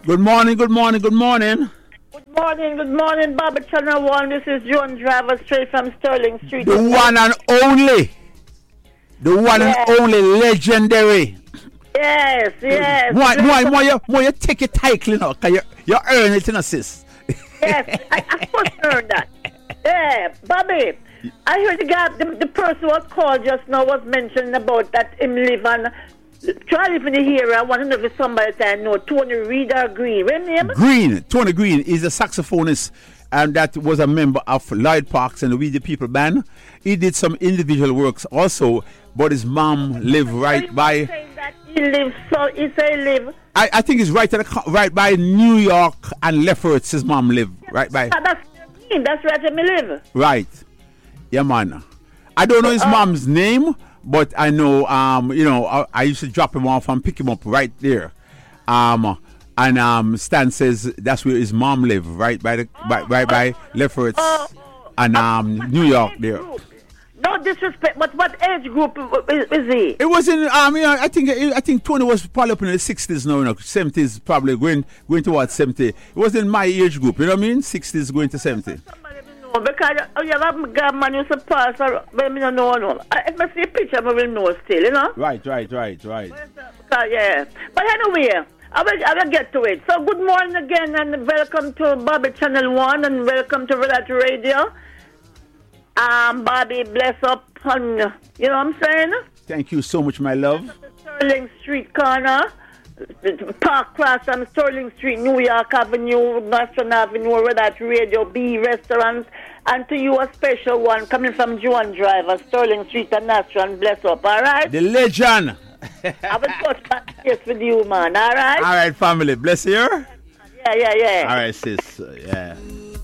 Good morning, good morning, good morning. Good morning, Bobby Channel 1. This is John Driver, straight from Sterling Street. The one and only. The one and only legendary. Yes. More you take your title, because you earn it, sis. Yes, I must earn that. Yeah, Bobby, I heard the person who was called just now was mentioning about that him live on. Try live in the area. I want to know if somebody that I know. Tony Reed or Green. What name? Tony Green is a saxophonist, and that was a member of Lloyd Parks and the We the People band. He did some individual works also, but his mom lived right by. Saying that he lives, so he say live. I think it's right by New York and Lefferts. His mom lived right by. That's where he live. Right, yeah, man. I don't know his mom's name. But I know, I used to drop him off and pick him up right there. And Stan says that's where his mom lived, right by Lefferts and New York there. No disrespect, but what age group is he? It was in, I think Tony was probably up in the 60s now, 70s probably going towards 70. It was in my age group, you know what I mean? 60s going to 70. Because you have a man used to pass, but I don't know. If I see a picture, I will know still, you know? Right. Yeah. But anyway, I will get to it. So good morning again, and welcome to Bobby Channel 1, and welcome to Relax Radio. Bobby, bless up on, you know what I'm saying? Thank you so much, my love. Sterling Street corner. Park Cross on Sterling Street, New York Avenue, National Avenue, Relax Radio, B Restaurant, and to you a special one coming from Joan Driver, Sterling Street and National. Bless up, all right? The legend. I will touch back yes with you, man, all right? All right, family, bless you. Yeah. All right, sis, yeah.